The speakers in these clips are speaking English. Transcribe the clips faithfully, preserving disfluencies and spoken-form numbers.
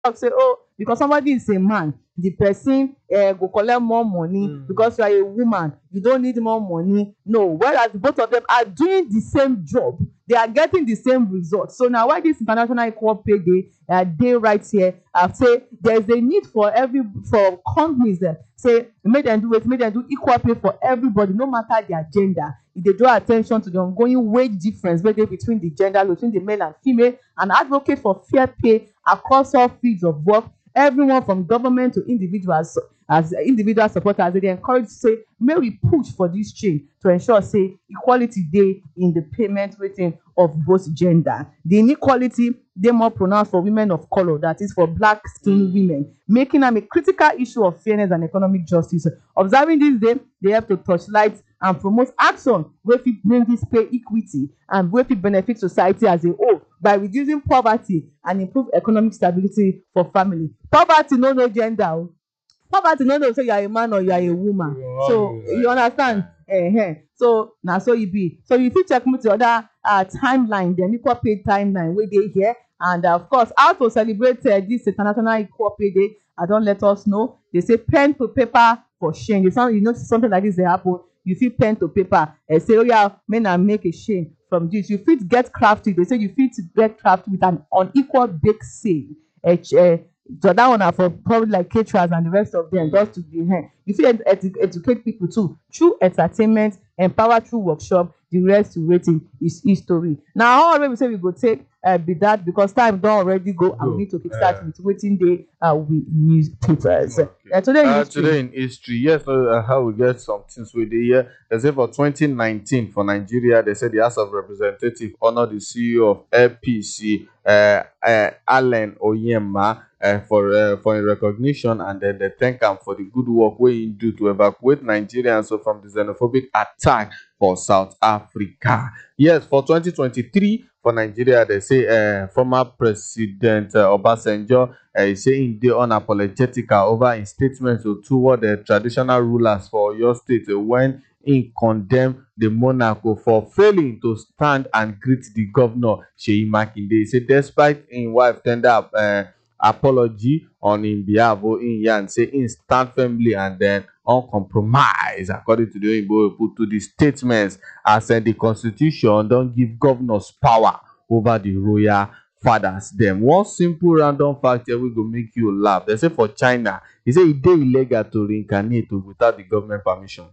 talk say, oh, because somebody is a man, the person uh, go collect more money. Mm. Because you are a woman, you don't need more money. No, whereas both of them are doing the same job, they are getting the same results. So now, why this International Equal Pay Day uh, day right here? I say there is a need for every for companies that say make them do it, make them do equal pay for everybody, no matter their gender. If they draw attention to the ongoing wage difference between the gender, between the male and female, and advocate for fair pay across all fields of work, everyone from government to individuals as individual supporters, they encourage to say may we push for this change to ensure say equality dey in the payment rating of both gender. The inequality dey more pronounced for women of color, that is for black skinned women, making am a critical issue of fairness and economic justice. Observing this day, they have to touchlight and promote action wey fit bring this pay equity and wey fit benefit society as a whole by reducing poverty and improve economic stability for family. Poverty no know gender o. Poverty no know say you are a man or you are a woman. So you understand? Uh-huh. So na so e be. So you fit check me the other uh, timeline, the equal pay timeline wey dey here. And uh, of course, how to celebrate uh, this International Equal Pay Day, I don let us know. They say pen to paper for change. You sound, you notice something like this dey happen, you fit pen to paper and say, oh yeah, may I make a change from this. You fit get crafty. They say you fit get crafty with an unequal bake sale. Uh, uh, so that one are for probably like caterers and the rest of them, just to be here. You fit ed educate people too through entertainment, empower through workshop. The rest to rating is history. Now, all we say we go take uh, be that because time don't already go, and we need to kickstart uh, with waiting day uh, with newspapers. Okay. Uh, today, in uh, history. today in history, yes, uh, how we get some things with the year. They say for twenty nineteen for Nigeria, they said the House of Representatives honored the C E O of L P C, uh, uh, Allen Onyema, uh, for uh, for a recognition, and then they thank him for the good work we do to evacuate Nigerians so from the xenophobic attack for South Africa. Yes, for twenty twenty-three for Nigeria, they say uh, former President uh, Obasanjo uh, is saying they unapologetical over his statements toward the traditional rulers for your state uh, when he condemned the monarch for failing to stand and greet the governor Seyi Makinde. He said despite his wife tender uh, apology on his behalf, in Yan say in stand firmly and then uncompromised, according to the Oyinbo put to the statements as uh, the constitution don't give governors power over the royal fathers. Them one simple random fact here we go make you laugh. They say for China, he say it dey illegal to reincarnate without the government permission.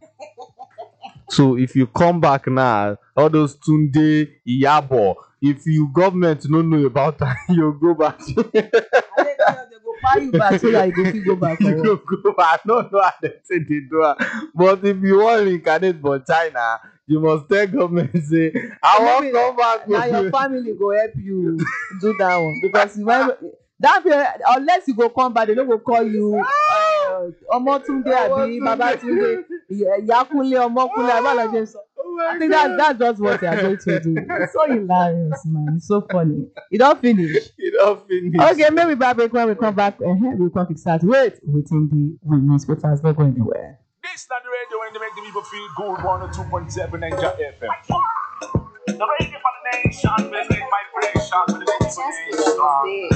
So if you come back now, all those Tunde, Iyabo, if you government don't know about that, you go back. Buy you back so that you go fit go back. You go go back. I don't know how they say they do it. But if you want to reincarnate for China, you must tell government say, I want come back. Now your family go help you do that one because when that way, unless you go come back, they don't go call you uh, Omotunde abi Babatunde, Yakunle Omokunle Abalaje. I think that that's just what they are going to do. It's so hilarious, man. It's so funny. It don't finish. It don't finish. Okay, maybe back when we come back, uh, we come start. Wait, waiting the witness papers. Not going anywhere. This is not the radio when they make the people feel good. one oh two point seven Ninja F M. The radio for the nation, visit vibration with the nation.